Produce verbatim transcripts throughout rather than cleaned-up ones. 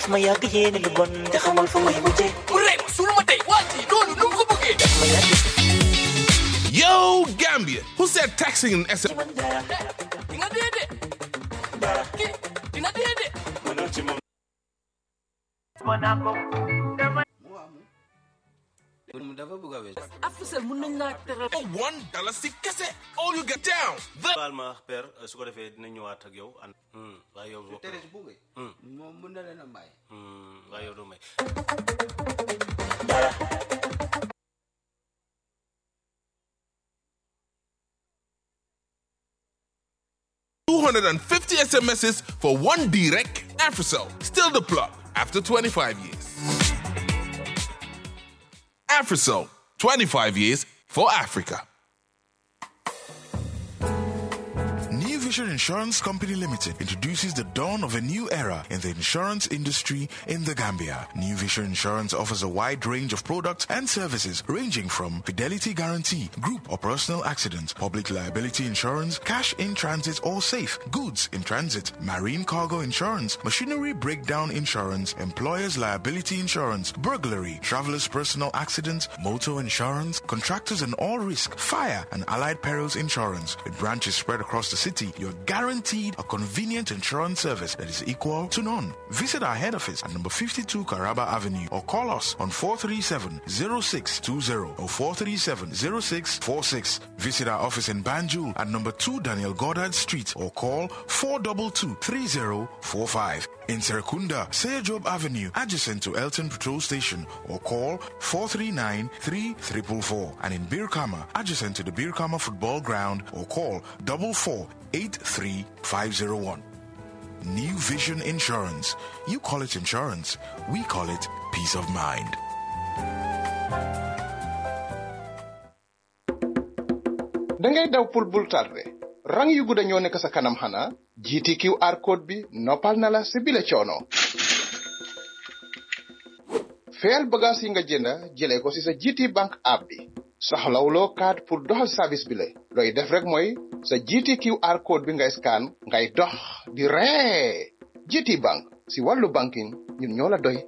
ma yàgg yéene lu bon te xamul fu may mujjee Yo, Gambia, who said taxing in S M? Afusel mun nañ la teral For one dollar si kese, all you get down. The Palma per su ko defee dina ñëwaat ak yow an hmm waaye yow tere ci buggee moom mën na leen a may hmm waaye yow do may two hundred fifty S M Ses for one direct AfriCell. Still the plug after twenty-five years. AfriCell, twenty-five years for Africa. New Vision Insurance Company Limited introduces the dawn of a new era in the insurance industry in the Gambia. New Vision Insurance offers a wide range of products and services ranging from fidelity guarantee, group or personal accident, public liability insurance, cash in transit or safe, goods in transit, marine cargo insurance, machinery breakdown insurance, employer's liability insurance, burglary, traveler's personal accident, motor insurance, contractors and all risk, fire and allied perils insurance. With branches spread across the city, you're guaranteed a convenient insurance service that is equal to none. Visit our head office at number fifty-two Caraba Avenue or call us on four three seven, zero six two zero or four three seven, zero six four six. Visit our office in Banjul at number two Daniel Goddard Street or call four two two, three zero four five. In Serekunda, Seyajob Avenue, adjacent to Elton Patrol Station or call four three nine, three four four four. And in Birkama, adjacent to the Birkama Football Ground or call four four, eight three five zero one. New Vision Insurance. You call it insurance, we call it peace of mind. dangay daw pour bul tardé rang yu gudda ñoo nekk sa kanam xana G T Q R code bi noppal na la si bile coono feyal bagage yi nga jënda jëlee ko si sa G T Bank app bi soxlawuloo carte pour doxal service bi le looy def rek mooy sa G T Q R code bi ngay scan ngay dox di ree G T Bank si wàllu banking ñun ñoo la doy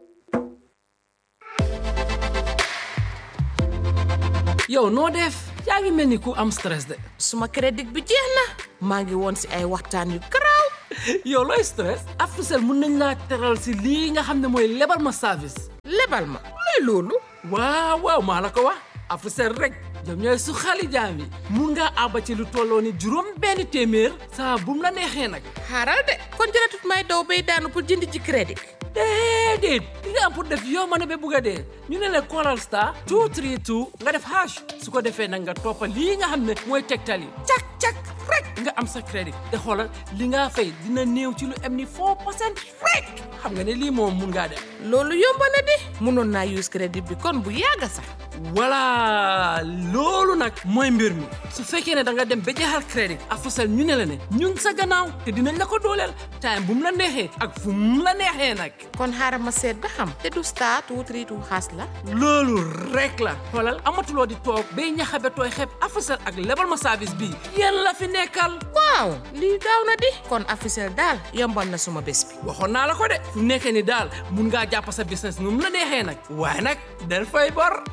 yow noo def yaa ngi mel ni ku am stress de suma crédit bi jeex na maa ngi woon si ay waxtaan yu garaaw yow looy stress Africell mun nañ laa teral si lii nga xam ne mooy lebal ma service lebal ma luy loolu waaw waaw maa la ko wax Africell rek ñoom ñooy su xali jaam yi mun ngaa àbba ci lu tolloo ni juróom benn téeméer saa bu mu la neexee nag xaaral de kon jëratut may daw bay daanu pour jënd ci crédit déedéet li nga am pour def yow ma ne ba bugg a dee ñu ne la Coral Star two three two nga def hash su ko defee nag nga toppa lii nga xam ne mooy tegtal yi cak cak rek nga am sa crédit te xoolal li nga fay dina néew ci lu am ni four percent rek xam nga ne lii moom mun ngaa def loolu yomb na di mënoon naa use crédit bi kon bu yàgga sax voilà loolu nag mooy mbir mi su fekkee ne da nga dem ba jeexal crédit Africell ñu ne la ne ñun sa gannaaw te dinañ la ko dooleel time bu mu la neexee ak fu mu la neexee nag kon xaaral ma seet ba xam te du star two three two xaas la loolu rek la xoolal amatuloo di toog bay ñaxabe tooy xeeb Africell ak lebal ma service bii yéen la fi nekkal waaw lii gaaw na di kon Africell daal yombal na suma bés bi waxoon naa la ko de fu nekkee ni daal mun ngaa jàpp sa business nu mu la neexee nag waaye nag del fay bor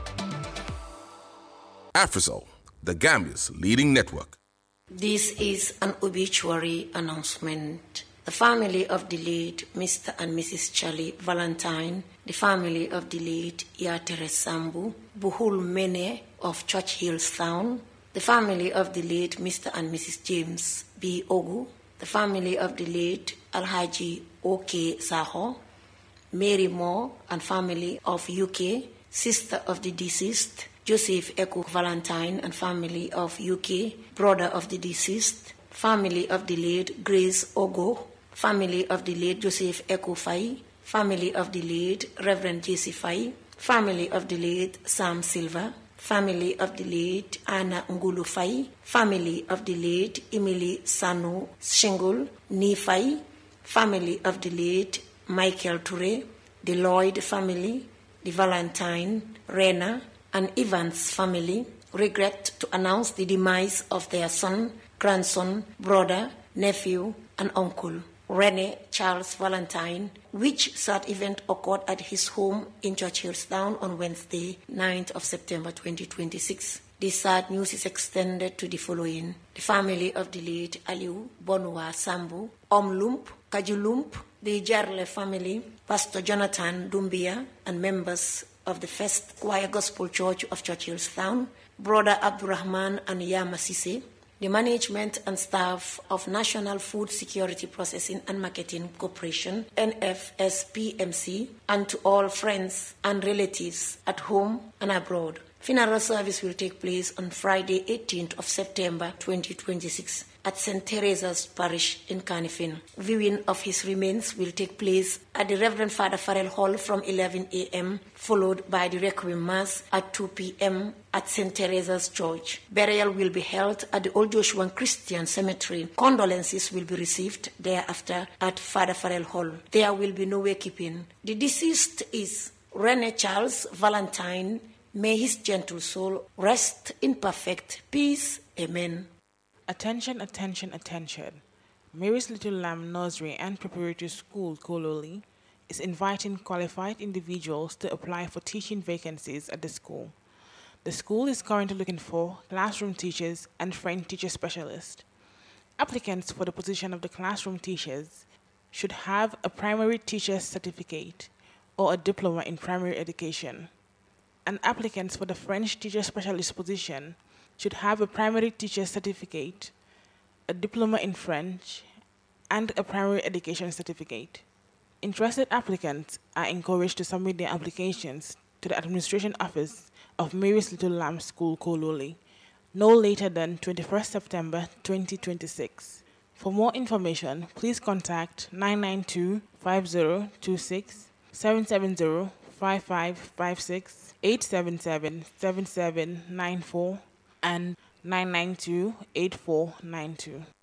AfriCell, the Gambia's leading network. This is an obituary announcement. The family of the late Mister and Missus Charlie Valentine, the family of the late Yatere Sambu, Buhul Mene of Church Hills Town, the family of the late Mister and Missus James B. Ogu, the family of the late Alhaji O K Saho, Mary Moore and family of U K, sister of the deceased, Joseph Eku Valentine and family of U K, brother of the deceased, family of the late Grace Ogo, family of the late Joseph Eku Fai, family of the late Reverend J C Fai, family of the late Sam Silva, family of the late Anna Ngulu Fai, family of the late Emily Sanu Shingul Ni Fai, family of the late Michael Toure, the Lloyd family, the Valentine, Rena, and Evans family regret to announce the demise of their son, grandson, brother, nephew, and uncle. Rene Charles Valentine, which sad event occurred at his home in Churchillstown on Wednesday, ninth of September twenty twenty-six. This sad news is extended to the following: the family of the late Aliu Bonwa Sambu, Omlump, Kajulump, the Jarle family, Pastor Jonathan Dumbia, and members of the First Choir Gospel Church of Churchillstown, Brother Abdurrahman and Yama Sise, the management and staff of National Food Security Processing and Marketing Corporation, N F S P M C, and to all friends and relatives at home and abroad. Funeral service will take place on Friday, eighteenth of September twenty twenty-six at Saint Teresa's Parish in Carnifin. Viewing of his remains will take place at the Reverend Father Farrell Hall from eleven a.m., followed by the Requiem Mass at two p.m. at Saint Teresa's Church. Burial will be held at the Old Joshuan Christian Cemetery. Condolences will be received thereafter at Father Farrell Hall. There will be no wakekeeping. The deceased is Rene Charles Valentine. May his gentle soul rest in perfect peace. Amen. Attention, attention, attention. Mary's Little Lamb Nursery and Preparatory School, Kololi, is inviting qualified individuals to apply for teaching vacancies at the school. The school is currently looking for classroom teachers and French teacher specialists. Applicants for the position of the classroom teachers should have a primary teacher's certificate or a diploma in primary education. And applicants for the French teacher specialist position should have a primary teacher certificate, a diploma in French, and a primary education certificate. Interested applicants are encouraged to submit their applications to the Administration Office of Mary's Little Lamb School, Kololi, no later than twenty-first September twenty twenty-six. For more information, please contact nine nine two, five zero two six, seven seven zero, five five five six, eight seven seven, seven seven nine four, and nine nine two, eight four nine two.